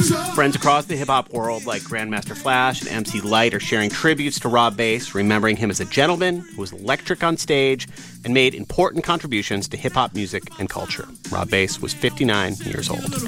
Friends across the hip-hop world like Grandmaster Flash and MC Lyte are sharing tributes to Rob Base, remembering him as a gentleman who was electric on stage and made important contributions to hip-hop music and culture. Rob Base was 59 years old.